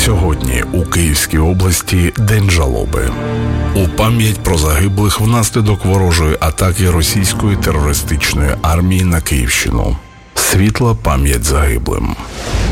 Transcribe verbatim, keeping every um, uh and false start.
Сьогодні у Київській області День жалоби. У пам'ять про загиблих внаслідок ворожої атаки російської терористичної армії на Київщину. Світла пам'ять загиблим.